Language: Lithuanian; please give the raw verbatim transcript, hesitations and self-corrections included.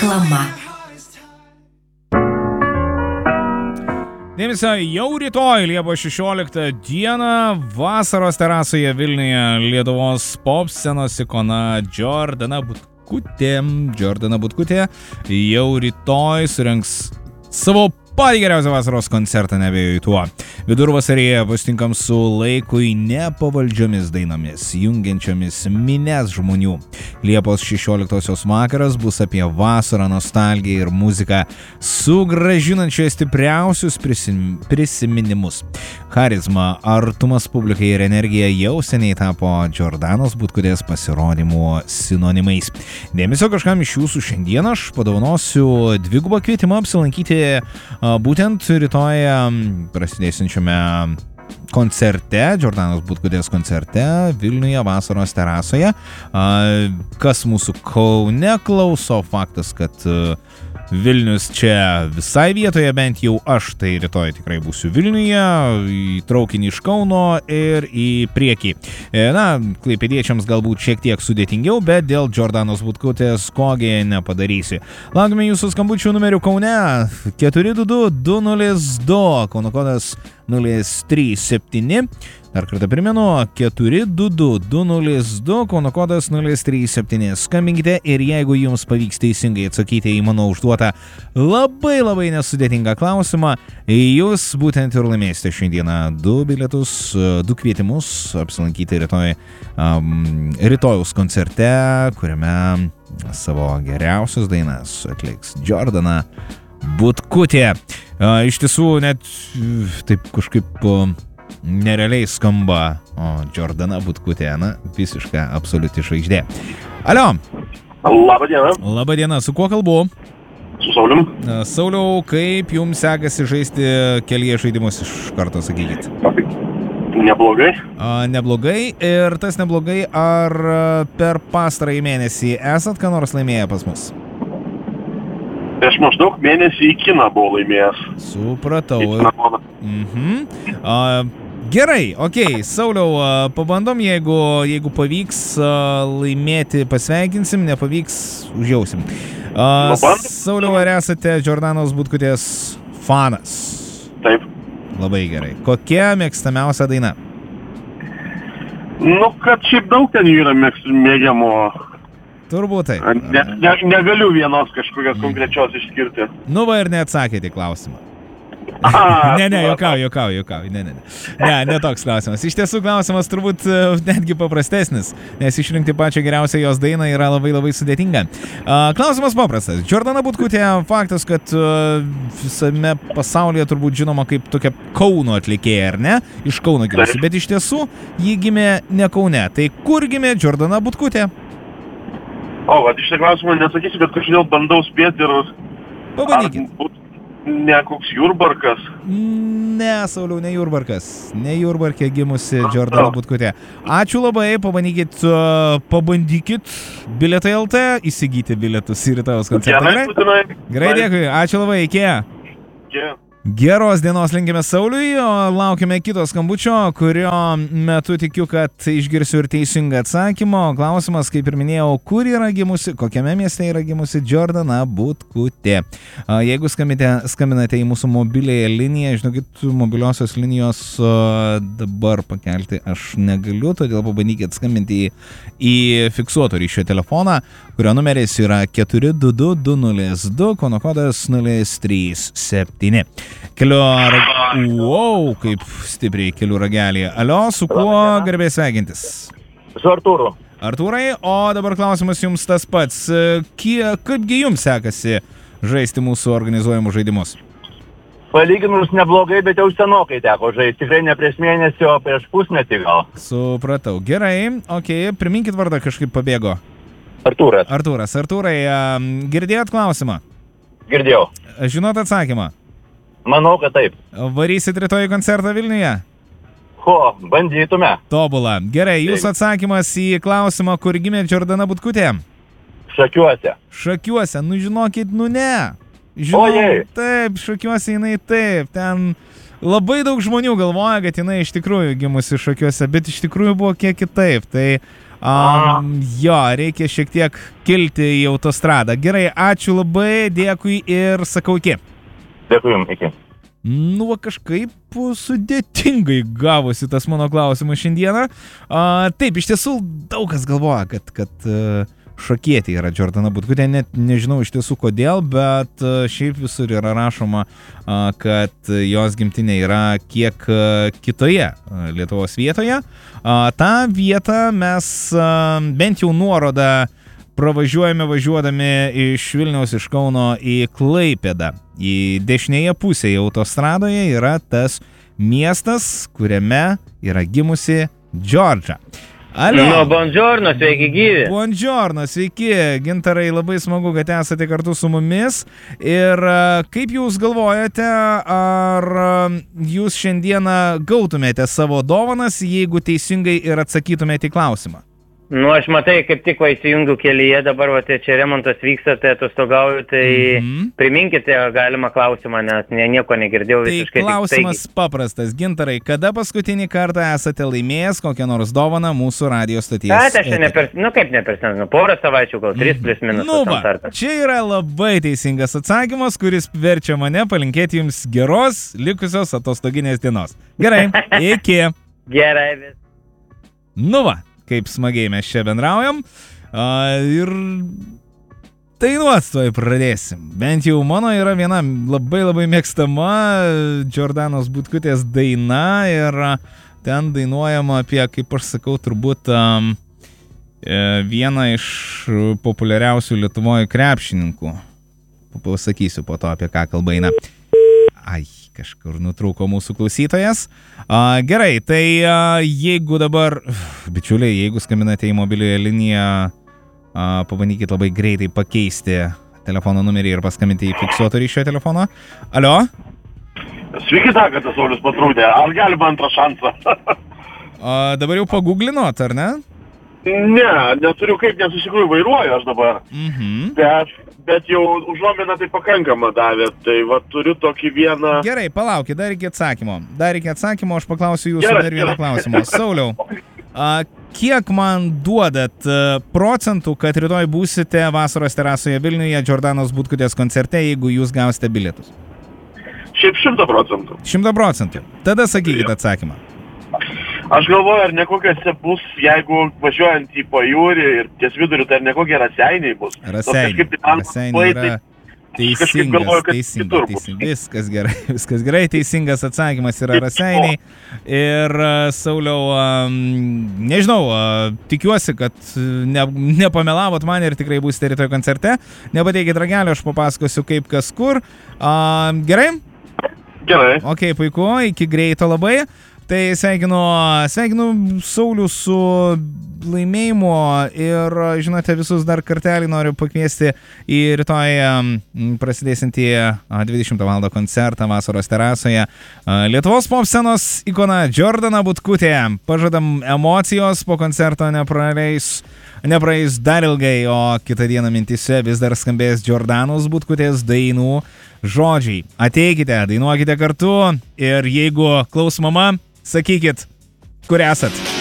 Reklama. Dėmesio, jau rytoj, Liepos šešioliktą dieną, vasaros terasoje Vilniuje Lietuvos pop scenos ikona Jordana Butkutė, Jordana Butkutė jau rytoj surengs savo patį geriausią vasaros koncertą, neabejoju tuo. Vidurvasarėje pasitinkam su laikui nepavaldžiomis dainomis, jungiančiomis minias žmonių. Liepos šešioliktosios vakaras bus apie vasarą, nostalgiją ir muziką, sugrąžinančią stipriausius prisim, prisiminimus. Charizma, artumas publikai ir energija jau seniai tapo Jordanos Butkutės pasirodymų sinonimais. Dėmesio kažkam iš jūsų šiandien aš padovanosiu dvigubą kvietimą apsilankyti būtent rytoj prasidėsiančiame koncerte, Jordanos Butkutės koncerte Vilniuje vasaros terasoje. Kas mūsų Kaune klauso, faktas, kad Vilnius čia visai vietoje, bent jau aš tai rytoj tikrai būsiu Vilniuje, į traukinį iš Kauno ir į priekį. Na, klaipėdiečiams galbūt šiek tiek sudėtingiau, bet dėl Jordanos Butkutės kogi nepadarysi. Laukime jūsų skambučių numerių Kaune keturi du du du nulis du, Kauno kodas nulis trys septyni. Dar kartą primenu, keturi du du du nulis du, Kauno kodas nulis trys septyni. Skambinkite ir jeigu jums pavyks teisingai atsakyti į mano užduotą labai labai nesudėtingą klausimą, jūs būtent ir laimėsite šiandieną du bilietus, du kvietimus apsilankyti rytoj, um, rytojaus koncerte, kuriame savo geriausias dainas atliks Jordana Butkutė. Uh, iš tiesų net taip kažkaip uh, nerealiai skamba, o Jordana Butkutė, na, visiška absoliuti žvaigždė. Alio. Labą dieną. Labą dieną, su kuo kalbu? Su Saulium. Sauliau, kaip jums sekasi žaisti kelyje žaidimus, iš karto sakykit? Neblogai. A, neblogai. Ir tas neblogai, ar per pastarąjį mėnesį esat ką nors laimėję pas mus? Aš maždaug mėnesį į kiną buvau laimėjęs. Supratau. Mhm. A, gerai, okei, okay. Sauliau, pabandom, jeigu, jeigu pavyks laimėti, pasveikinsim, nepavyks, užjausim. A, Sauliau, ar esate Jordanos Butkutės fanas? Taip. Labai gerai. Kokia mėgstamiausia daina? Nu, kad šiaip daug ten yra mėgiamo. Turbūt taip. Ne, ne, negaliu vienos kažkokios konkrečios išskirti. Nu va ir neatsakėte į klausimą. Aha, ne, ne, juokauju, juokauju, juokauju. Ne, ne, ne. Ne, ne toks klausimas. Iš tiesų klausimas turbūt netgi paprastesnis, nes išrinkti pačią geriausią jos dainą yra labai labai sudėtinga. Klausimas paprastas. Jordana Butkutė, faktas, kad visame pasaulyje turbūt žinoma kaip tokia Kauno atlikėja, ar ne? Iš Kauno gimusi, bet iš tiesų ji gimė ne Kaune. Tai kur gimė Jordana Butkutė? O, va, iš tą klausimą nesakysiu, bet kažkodėl bandau spėti ir... Pabandykit. Būt ne koks Jurbarkas. Ne, Sauliau, ne Jurbarkas. Ne Jurbarke gimusi Jordana Butkutė. Ačiū labai, pabandykit, pabandykit Bilietai L T įsigyti bilietus į rytojaus koncertą. Gerai, Gerai dėkui, ačiū labai, iki. Iki. Geros dienos linkime Sauliui, o laukime kito skambučio, kurio metu tikiu, kad išgirsiu ir teisingą atsakymą. Klausimas, kaip ir minėjau, kur yra gimusi, kokiame mieste yra gimusi Jordana Butkutė. Jeigu skambinate, skambinate į mūsų mobiliąją liniją, žinokit, mobiliosios linijos dabar pakelti aš negaliu, todėl pabandykit skambinti į, į fiksuoto ryšio telefoną, kurio numeris yra keturi du du du nulis du, Kauno kodas nulis trys septyni. Keliu rag... Wow, kaip stipriai kelių ragelį. Alio, su kuo garbės sveikintis? Su Artūru. Artūrai, o dabar klausimas jums tas pats. Kiek, kaipgi jums sekasi žaisti mūsų organizuojamus žaidimus? Palyginus neblogai, bet jau senokai teko žaisti. Tikrai ne prieš mėnesį, o prieš pusmetį gal. Supratau. Gerai, okei, okay. Priminkit vardą, kažkaip pabėgo. Artūras. Artūras. Artūrai, girdėjot klausimą? Girdėjau. Žinot atsakymą? Manau, kad taip. Varysit rytoj į koncertą Vilniuje? Ho, bandytume. Tobula. Gerai, jūsų atsakymas į klausimą, kur gimė Jordana Butkutė? Šakiuose. Šakiuose. Nu žinokit, nu ne. Žinau, Ojei. taip, šakiuose jinai taip, ten labai daug žmonių galvoja, kad jinai iš tikrųjų gimusi šakiuose, bet iš tikrųjų buvo kiek kitaip, tai um, jo, reikia šiek tiek kilti į autostradą. Gerai, ačiū labai, dėkui ir sakau iki. Dėkui jums, iki. Nu, va, kažkaip sudėtingai gavosi tas mano klausimas šiandieną. A, taip, iš tiesų daug kas galvoja, kad, kad uh, šakietė yra Jordana Butkutė, net nežinau iš tiesų kodėl, bet uh, šiaip visur yra rašoma, uh, kad jos gimtinė yra kiek uh, kitoje uh, Lietuvos vietoje. Uh, tą vietą mes uh, bent jau nuorodą pravažiuojame važiuodami iš Vilniaus, iš Kauno į Klaipėdą. Į dešinėje pusėje autostradoje yra tas miestas, kuriame yra gimusi Džordža. Alio. Nu, buongiorno, sveiki gyvi. Buongiorno, sveiki. Gintarai, labai smagu, kad esate kartu su mumis. Ir kaip jūs galvojate, ar jūs šiandieną gautumėte savo dovanas, jeigu teisingai ir atsakytumėte į klausimą? Nu, aš matai, kaip tik va įsijungiu kelyje, dabar va tai čia remontas vyksta, tai atostogauju, tai mm-hmm. priminkite galimą klausimą, nes ne, nieko negirdėjau visiškai. Tai klausimas paprastas. Gintarai, kada paskutinį kartą esate laimėjęs kokią nors dovaną mūsų radio stoties? Ką, tai aš ne per, nu kaip ne per senu, porą savaičių, gal tris plus minus. Nu va, čia yra labai teisingas atsakymas, kuris verčia mane palinkėti jums geros likusios atostoginės dienos. Gerai, iki. Gerai vis. Nu va. Kaip smagiai mes čia bendraujam. Uh, ir dainuot tuoj pradėsim. Bent jau mano yra viena labai labai mėgstama Jordanos Butkutės daina ir ten dainuojama apie, kaip aš sakau, turbūt um, vieną iš populiariausių Lietuvoje krepšininkų. Pasakysiu po to, apie ką kalba eina. Ai, kažkur nutrūko mūsų klausytojas. A, gerai, tai a, jeigu dabar, bičiuliai, jeigu skambinate į mobilioje liniją, a, pabandykit labai greitai pakeisti telefono numerį ir paskambinti į fiksuoto ryšio telefoną. Alio? Sveiki, dar kartą Saulius Patrūdė. Ar galima antrą šansą? A, dabar jau paguglinot, ar ne? Ne, neturiu kaip, nes iš tikrųjų vairuoju aš dabar. Mhm. Bet, bet jau užuominą tai pakankamą davė. Tai va turiu tokį vieną... Gerai, palaukit, dar reikia atsakymo. Dar reikia atsakymo, aš paklausiu jūsų Gerai, dar vieną gerai. klausimą. Sauliau, a, kiek man duodat a, procentų, kad rytoj būsite vasaros terasoje Vilniuje Jordanos Butkutės koncerte, jeigu jūs gausite bilietus? Šiaip šimtą procentų. Šimtą procentų. Tada sakykit atsakymą. Aš galvoju, ar nekokiose bus, jeigu važiuojant į pajūrį ir ties viduriu, tai ar nekokie raseiniai bus. Raseiniai. Raseiniai yra teisingas, teisingas, teisingas. Viskas gerai, viskas gerai. Teisingas atsakymas yra raseiniai. Ir Sauliau, nežinau, tikiuosi, kad ne, nepamelavot man ir tikrai būsite rytoj koncerte. Nepateikit ragelio, aš papasakosiu kaip kas kur. Gerai? Gerai. Ok, puiku, iki greito labai. Tai sveikinu, sveikinu Saulių su laimėjimu ir, žinote, visus dar kartelį noriu pakviesti į rytoj prasidėsintį dvidešimtą valandą koncertą vasaros terasoje. Lietuvos pop scenos ikona Jordana Butkutė. Pažadam emocijos, po koncerto nepraleis, nepraeis dar ilgai, o kitą dieną mintise vis dar skambės Jordanos Butkutės dainų žodžiai. Ateikite, dainuokite kartu ir jeigu klaus mama, sakykit, kur esat.